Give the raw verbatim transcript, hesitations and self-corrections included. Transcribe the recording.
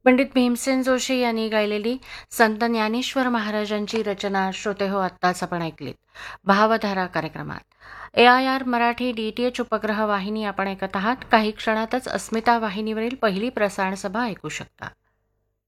पंडित भीमसेन जोशी यांनी गायलेली संत ज्ञानेश्वर महाराजांची रचना श्रोते हो आत्ताच आपण ऐकलीत भावधारा कार्यक्रमात. ए I R Marathi D T H उपग्रह वाहिनी आपण ऐकत आहात. काही क्षणातच अस्मिता वाहिनीवरील पहिली प्रसारण सभा ऐकू शकता.